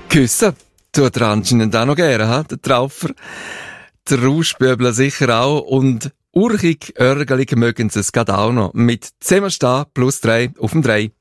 Küssen tut er anscheinend auch noch gerne, der Traufer. Der Rauschbübler sicher auch. Und urchig, ärgerlich mögen sie es gerade auch noch. Mit «Zusammenstehen» +3 auf dem 3.